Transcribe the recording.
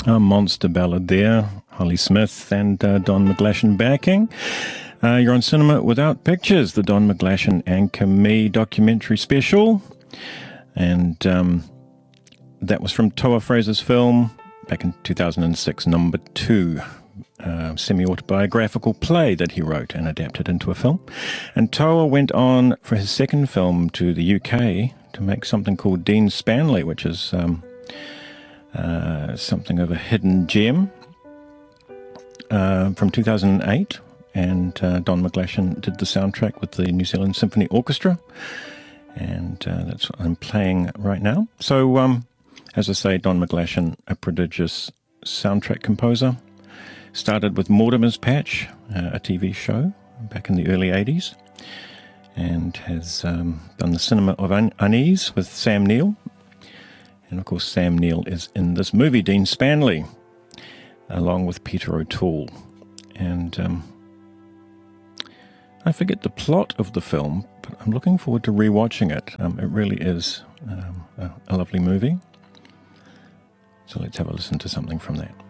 A monster ballad there. Holly Smith and Don McGlashan backing. You're on Cinema Without Pictures, the Don McGlashan Anchor Me documentary special. And that was from Toa Fraser's film back in 2006, number 2. Semi-autobiographical play that he wrote and adapted into a film. And Toa went on for his second film to the UK to make something called Dean Spanley, which is something of a hidden gem from 2008. And Don McGlashan did the soundtrack with the New Zealand Symphony Orchestra. And that's what I'm playing right now. So, as I say, Don McGlashan, a prodigious soundtrack composer. Started with Mortimer's Patch, a TV show back in the early 80s, and has done the Cinema of Unease with Sam Neill. And of course, Sam Neill is in this movie, Dean Spanley, along with Peter O'Toole. And I forget the plot of the film, but I'm looking forward to rewatching it. It really is a lovely movie. So let's have a listen to something from that.